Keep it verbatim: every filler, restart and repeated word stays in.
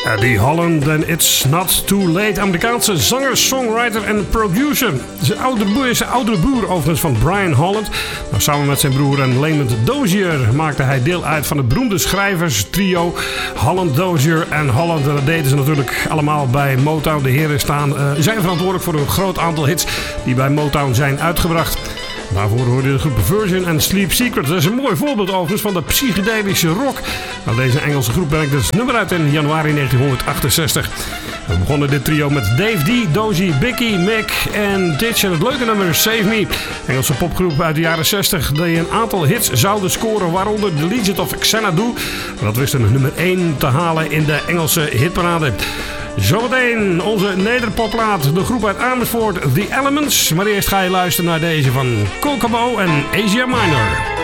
Eddie Holland en It's Not Too Late. Amerikaanse zanger, songwriter en producer. Zijn oudere broer is de oudere broer overigens van Brian Holland. Nou, samen met zijn broer en Lamont Dozier maakte hij deel uit van het beroemde schrijverstrio Holland, Dozier en Holland. En dat deden ze natuurlijk allemaal bij Motown. De heren staan, uh, zijn verantwoordelijk voor een groot aantal hits die bij Motown zijn uitgebracht. Daarvoor hoorde de groep Virgin en Sleep Secret. Dat is een mooi voorbeeld overigens van de psychedelische rock. Nou, deze Engelse groep brengt het nummer uit in januari negentien achtenzestig. We begonnen dit trio met Dave D, Dozy, Bicky, Mick en Ditch en het leuke nummer Save Me. Engelse popgroep uit de jaren zestig die een aantal hits zouden scoren, waaronder The Legend of Xanadu. Dat wist een nummer één te halen in de Engelse hitparade. Zometeen onze nederpopplaat, de groep uit Amersfoort, The Elements. Maar eerst ga je luisteren naar deze van Kokomo en Asia Minor.